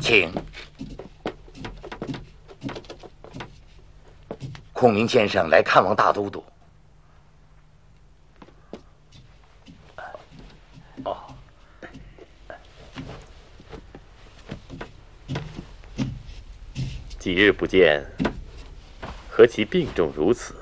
请。孔明先生来看望大都督。哦， 几日不见，何其病重如此？